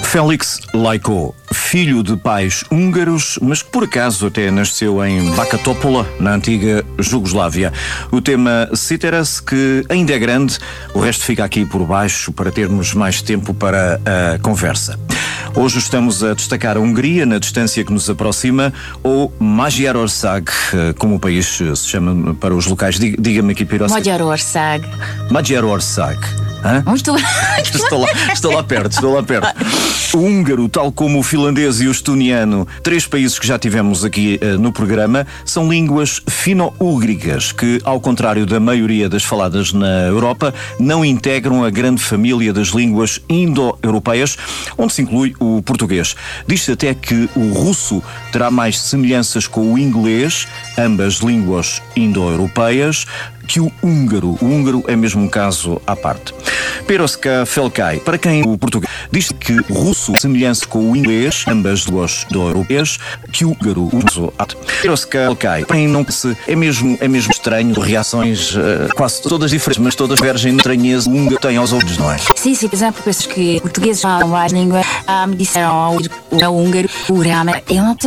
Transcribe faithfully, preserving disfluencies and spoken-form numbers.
Félix Lajkó, filho de pais húngaros, mas que por acaso até nasceu em Bačka Topola, na antiga Jugoslávia. O tema citera-se, que ainda é grande, o resto fica aqui por baixo para termos mais tempo para a conversa. Hoje estamos a destacar a Hungria, na distância que nos aproxima, ou Magyarország, como o país se chama para os locais. Diga-me aqui, Pirosa. Magyarország. Magyarország. Hã? Estou... estou, lá, estou lá perto, estou lá perto. O húngaro, tal como o finlandês e o estoniano, três países que já tivemos aqui uh, no programa, são línguas fino-úgricas que, ao contrário da maioria das faladas na Europa, não integram a grande família das línguas indo-europeias, onde se inclui o português. Diz-se até que o russo terá mais semelhanças com o inglês, ambas línguas indo-europeias, que o húngaro. O húngaro é mesmo um caso à parte. Piroska Felkai, para quem o português diz que o russo semelhança com o inglês, ambas línguas do-europeias, que o húngaro. O caso à parte. Piroska Felkai, para quem não conhece, é mesmo, é mesmo estranho, reações uh, quase todas diferentes, mas todas vergem na estranheza o húngaro tem aos ouvidos, não é? Sim, sim, por exemplo, pessoas que portugueses falam várias línguas, ah, me disseram ao ouvir o húngaro, o rama, eu não